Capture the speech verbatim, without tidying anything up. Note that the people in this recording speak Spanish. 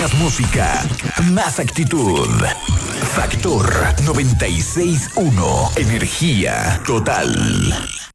Más música, más actitud. Factor noventa y seis punto uno. Energía total.